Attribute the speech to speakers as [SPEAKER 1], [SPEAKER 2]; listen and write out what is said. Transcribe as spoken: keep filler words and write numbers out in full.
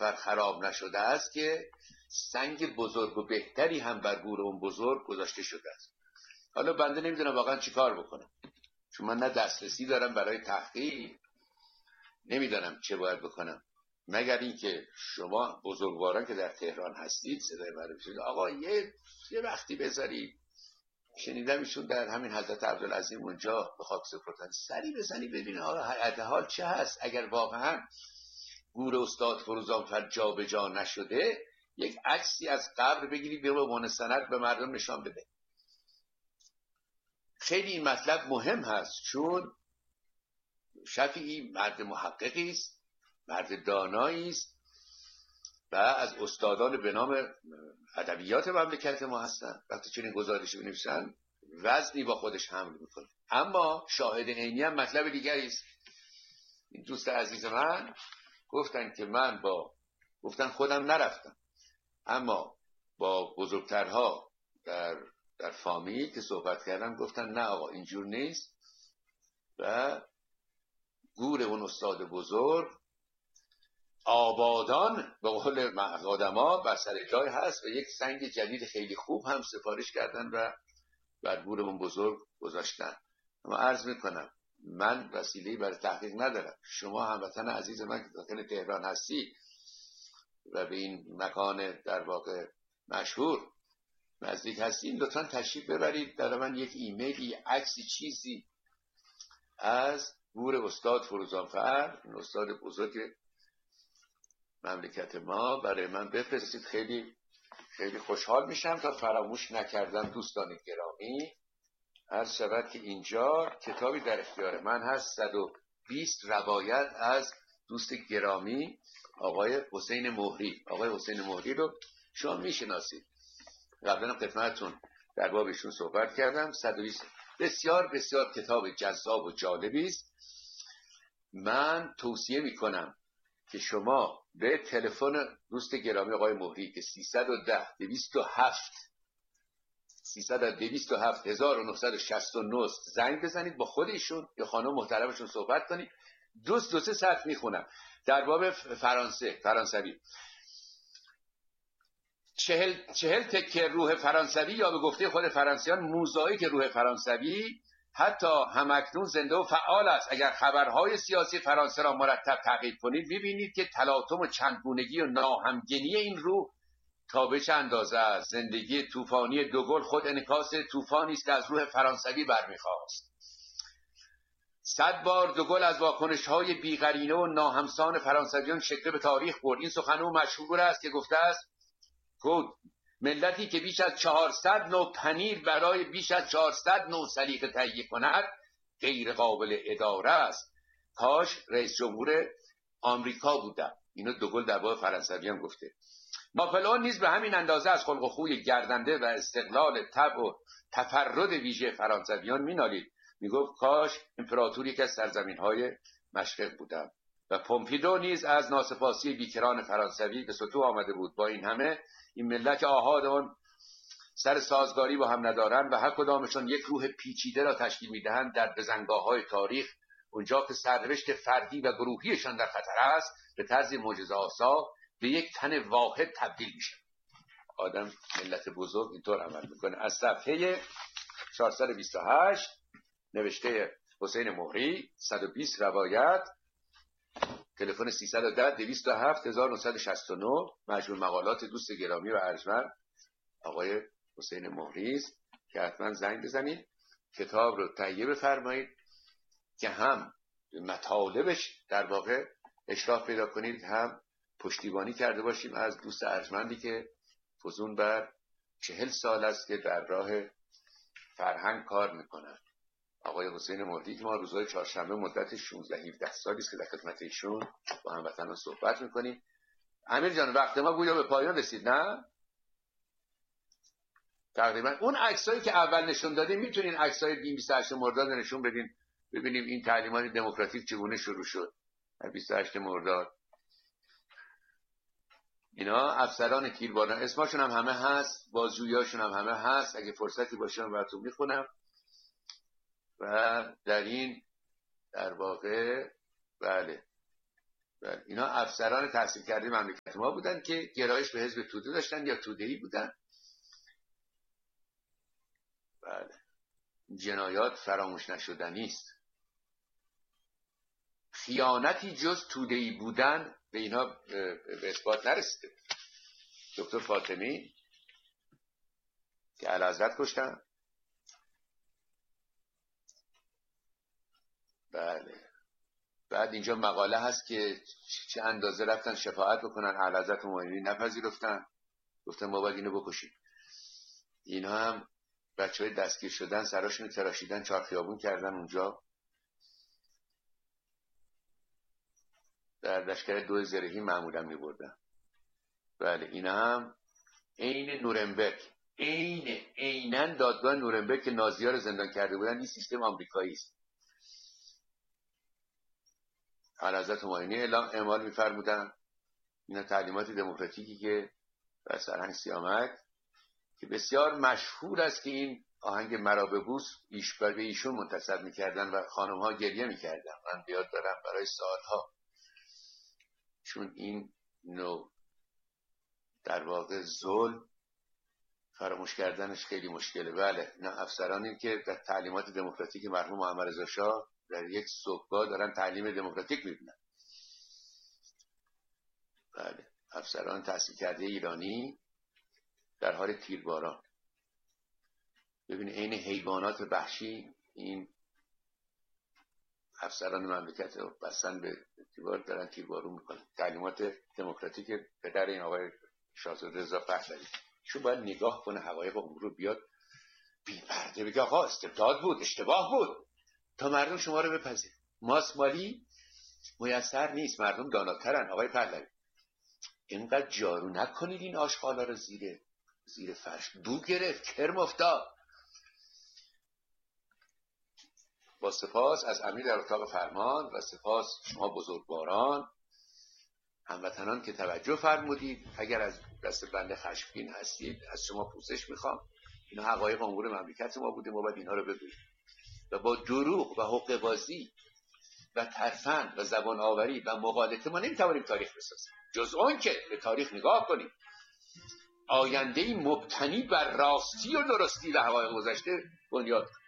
[SPEAKER 1] فرزانفر خراب نشده است که سنگ بزرگ و بهتری هم بر گور اون بزرگ گذاشته شده است. حالا بنده نمیدونم واقعا چی کار بکنم، چون من نه دسترسی دارم برای تحقیق، نمیدانم چه باید بکنم، مگر اینکه شما بزرگواران که در تهران هستید صدای من بشید آقا یه یه وقتی بذارید. شنیدم ایشون در همین حضرت عبدالعظیم اونجا به خاک سپردن، سری بزنی ببین آقا حیات حال چه هست. اگر واقعا گور استاد فروزانفر جا به جا نشده، یک عکسی از قبر بگیرید به عنوان سند به مردم نشان بده. خیلی این مطلب مهم هست، چون شفیعی مرد محققی است، مرد دانایی است و از استادان به نام ادبیات مملکت ما هستن. وقتی چنین گزارشی بنویسن وزنی با خودش حمل میکنه. اما شاهد عینی هم مطلب دیگری است. این دوست عزیز من گفتن که من با گفتن خودم نرفتم، اما با بزرگترها در در فامیل که صحبت کردم گفتن نه آقا اینجور نیست و گور اون استاد بزرگ آبادان به قول آدما بر سر جای هست و یک سنگ جدید خیلی خوب هم سفارش کردن و بر گور اون بزرگ گذاشتن. اما عرض میکنم من وسیله‌ای برای تحقیق ندارم. شما هموطن عزیز من که داخل تهران هستی و به این مکان در واقع مشهور نزدیک هستین، لطفا تشریف ببرید. در من یک ایمیلی، عکسی، چیزی از گور استاد فروزانفر، استاد بزرگ مملکت ما، برای من بفرستید. خیلی خیلی خوشحال میشم. تا فراموش نکردم دوستان گرامی، عرض شود که اینجا کتابی در اختیار من هست، صد و بیست روایت از دوست گرامی آقای حسین مهری. آقای حسین مهری رو شما میشناسید، قبلا خدمتتون در باب ایشون صحبت کردم. صد و بیست بسیار بسیار کتاب جذاب و جالبی است. من توصیه میکنم که شما به تلفن دوست گرامی آقای مهری که سیصد و ده دویست و هفت سیصد و دویست و هفت هزار و نهصد و شصت و نه زنگ بزنید، با خود ایشون یا خانم محترمشون صحبت کنید. دوست دو سه ساعت میخونم در باب فرانسه فرانسوی. چهل, چهل تکه روح فرانسوی یا به گفته خود فرانسیان موزاییک روح فرانسوی حتی همکنون زنده و فعال است. اگر خبرهای سیاسی فرانسه را مرتب تعقیب کنید می‌بینید که تلاطم و چندگونگی و ناهمگنی این روح تا به چه اندازه است. زندگی طوفانی دوگل خود انعکاس طوفانی است که از روح فرانسوی برمیخواست. صد بار دوگل از واکنش‌های بی‌قرینه و ناهمسان فرانسویان شکل به تاریخ برد. این سخن او مشهور است که گفته است خود ملتی که بیش از چهارصد نوع پنیر برای بیش از چهارصد نوع سلیقه تهیه کند غیر قابل اداره است. کاش رئیس جمهور آمریکا بودم. اینو دوگل در باب فرانسویان گفته. ناپلئون نیز به همین اندازه از خلق و خوی گردنده و استقلال طبع و تفرد ویژه فرانسویان مینالید. میگفت کاش امپراتوری که از سرزمین‌های مشرق بودم. و پومپیدو نیز از ناسپاسی بیکران فرانسوی به سطوح آمده بود. با این همه این ملت که آحاد آن سر سازگاری با هم ندارند و هر کدامشون یک روح پیچیده را تشکیل میدهند، در بزنگاه‌های تاریخ اونجا که سرنوشت فردی و گروهیشان در خطر است به طرز معجزه‌آسا به یک تن واحد تبدیل میشه. آدم ملت بزرگ اینطور عمل میکنه. از صفحه چهارصد و بیست و هشت نوشته حسین مهری، صد و بیست روایت، تلفن سیصد و ده دویست و هفت هزار و نهصد و شصت و نه، مجموع مقالات دوست گرامی و ارجمند آقای حسین مهری است که حتما زنگ بزنید، کتاب رو تهیه بفرمایید که هم مطالبش در واقع اشراف پیدا کنید، هم پشتیبانی کرده باشیم از دوست ارجمندی که فزون بر چهل سال است که در راه فرهنگ کار میکنن. آقای حسین مهری که ما روزهای چهارشنبه مدت شانزده هفده سالی است که در خدمت ایشون با هموطنان صحبت میکنیم. امیر جان وقت ما گویا به پایان رسید، نه؟ تقریبا اون عکسایی که اول نشون دادیم میتونین عکسای بیست و هشت مرداد نشون بدین ببینیم این تعلیمات دموکراتیک چگونه شروع شد. بیست و هشت مرداد اینا افسران تیرباران اسمشون هم همه هست، بازجوییاشون هم همه هست. اگه فرصتی باشه من براتون میخونم. و در این در واقع بله بله. اینا افسران تحصیل کرده مملکت ما بودن که گرایش به حزب توده داشتن یا توده‌ای بودن. بله. جنایات فراموش نشدنی است. خیانتی جز توده‌ای بودن به اینا به اثبات نرسیده. دکتر فاطمی که اعلیحضرت کشتن. بله. بعد اینجا مقاله هست که چه اندازه رفتن شفاعت بکنن، اعلیحضرت مومنین نپذیرفتن، گفتن ما باید اینو بکشیم. اینا هم بچه های دستگیر شدن سراشون تراشیدن، چهار خیابون کردن اونجا. در لشکر دو زرهی معمولا می بردن. بله. اینا هم عین نورنبرگ، عین عیناً دادگاه نورنبرگ که نازی‌ها رو زندان کرده بودن، این سیستم آمریکایی است. اعلیحضرت همایونی اعلام اعمال می‌فرمودن. اینا تعلیمات دموکراتیکی که در سرهنگ سیامک که بسیار مشهور است که این آهنگ مرا ببوس ایش به ایشون منتسب می‌کردن و خانم‌ها گریه می‌کردن. من بیاد دارم برای سالها، چون این نوع در واقع ظلم فراموش کردنش خیلی مشکله. بله. نه افسرانی که در تعلیمات دموکراتیک مرحوم محمد رضا شاه در یک صبحگاه دارن تعلیم دموکراتیک می‌بینن. بله. افسران تحصیل کرده ایرانی در حال تیرباران. ببینید عین حیوانات وحشی این افسران مملکت رو بسن به تیربار دارن تیربارون میکنن. تعلیمات دموکراتیک پدر این آقای شاهزاده رضا پهلوی. شو باید نگاه کنه حقایق امور رو، بیاد بی پرده بگه آقا استبداد بود، اشتباه بود، تا مردم شما رو بپذیر. ماسمالی میسر نیست، مردم داناترن. آقای پهلوی اینقدر جارو نکنید این آشغالا رو زیر زیر فرش. دو گرفت، کرم افتاد. با سپاس از امیر در اتاق فرمان و سپاس شما بزرگواران هموطنان که توجه فرمودید. اگر از دست بنده خشمگین هستید از شما پوزش میخوام. اینا حقایق امور مملکت ما بوده، ما باید اینا رو بگوییم و با دروغ و حقه بازی و ترفند و زبان آوری و مغالطه ما نمیتوانیم تاریخ بسازیم، جز اون که به تاریخ نگاه کنیم، آینده‌ای مبتنی بر راستی و درستی و حقایق گذشته بنیاد